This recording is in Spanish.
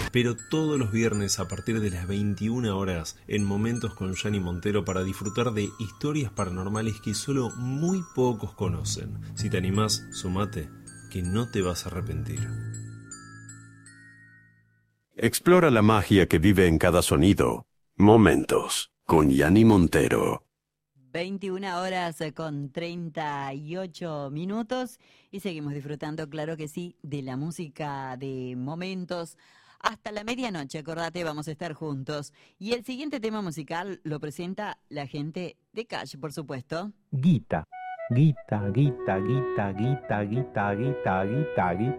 espero todos los viernes a partir de las 21 horas en Momentos con Gianni Montero para disfrutar de historias paranormales que solo muy pocos conocen. Si te animás, sumate, que no te vas a arrepentir. Explora la magia que vive en cada sonido. Momentos con Gianni Montero. 21 horas con 38 minutos y seguimos disfrutando, claro que sí, de la música de Momentos. Hasta la medianoche, acordate, vamos a estar juntos. Y el siguiente tema musical lo presenta la gente de Cash, por supuesto. Guita, guita, guita, guita, guita, guita, guita, guita, guita.